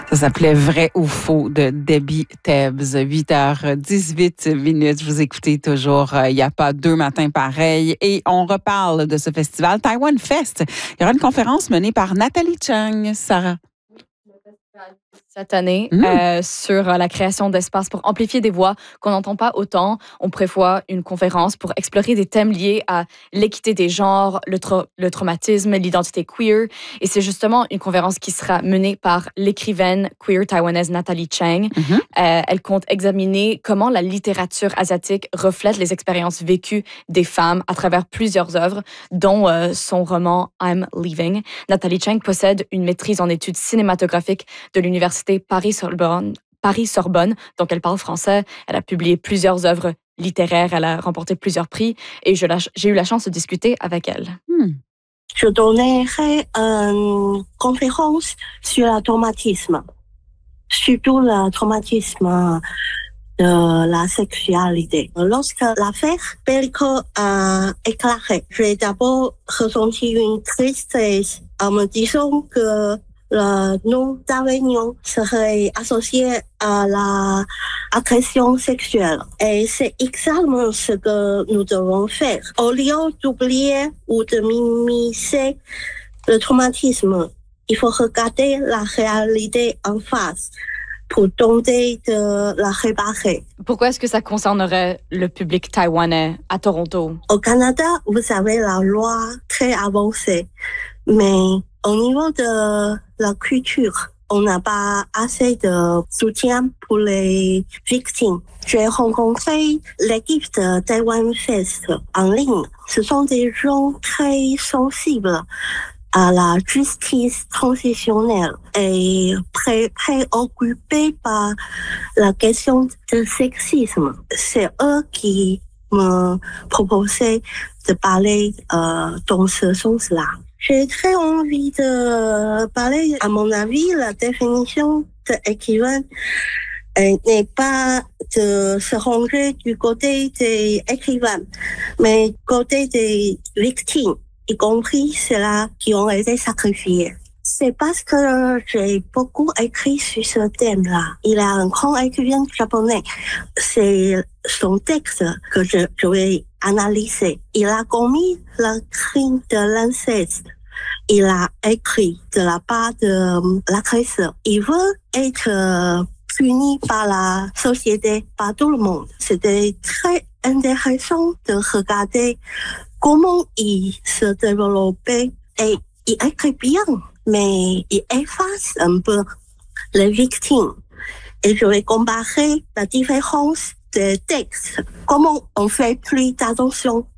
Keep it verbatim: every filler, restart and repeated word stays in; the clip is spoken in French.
Ça s'appelait Vrai ou faux de Debbie Tebbs. huit heures dix-huit minutes. Vous écoutez toujours Il n'y a pas deux matins pareils. Et on reparle de ce festival Taiwan Fest. Il y aura une conférence menée par Nathalie Chang. Sarah. Cette année, mmh. euh, sur la création d'espaces pour amplifier des voix qu'on n'entend pas autant. On prévoit une conférence pour explorer des thèmes liés à l'équité des genres, le, tra- le traumatisme, l'identité queer. Et c'est justement une conférence qui sera menée par l'écrivaine queer taïwanaise Nathalie Chang. Mmh. Euh, elle compte examiner comment la littérature asiatique reflète les expériences vécues des femmes à travers plusieurs œuvres, dont euh, son roman I'm Leaving. Nathalie Chang possède une maîtrise en études cinématographiques de l'université Paris-Sorbonne, Paris-Sorbonne, donc elle parle français. Elle a publié plusieurs œuvres littéraires, elle a remporté plusieurs prix et je la, j'ai eu la chance de discuter avec elle. Hmm. Je donnerai une conférence sur le traumatisme, surtout le traumatisme de la sexualité. Lorsque l'affaire Bellico a éclaté, j'ai d'abord ressenti une tristesse en me disant que le nom d'Avignon serait associé à l'agression sexuelle. Et c'est exactement ce que nous devons faire. Au lieu d'oublier ou de minimiser le traumatisme, il faut regarder la réalité en face pour tenter de la réparer. Pourquoi est-ce que ça concernerait le public taïwanais à Toronto? Au Canada, vous avez la loi très avancée, mais au niveau de la culture, on n'a pas assez de soutien pour les victimes. J'ai rencontré l'équipe de Taiwan Fest en ligne. Ce sont des gens très sensibles à la justice transitionnelle et très préoccupés par la question du sexisme. C'est eux qui me proposaient de parler euh, dans ce sens-là. J'ai très envie de parler. À mon avis, la définition d'écrivain n'est pas de se ranger du côté des écrivains, mais du côté des victimes, y compris ceux-là qui ont été sacrifiés. C'est parce que j'ai beaucoup écrit sur ce thème-là. Il y a un grand écrivain japonais. C'est son texte que je, je vais analyser. Il a commis le crime de l'inceste. Il a écrit de la part de l'agresseur. Il veut être puni par la société, par tout le monde. C'était très intéressant de regarder comment il se développait et il écrit bien, mais il efface un peu les victimes. Et je vais comparer la différence des textes. Comment on fait plus d'attention